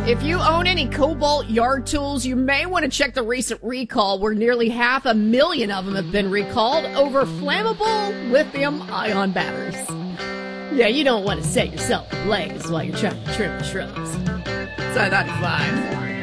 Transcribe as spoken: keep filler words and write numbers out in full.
If you own any Cobalt yard tools, you may want to check the recent recall where nearly half a million of them have been recalled over flammable lithium-ion batteries. Yeah, you don't want to set yourself ablaze while you're trying to trim the shrubs. So that's fine.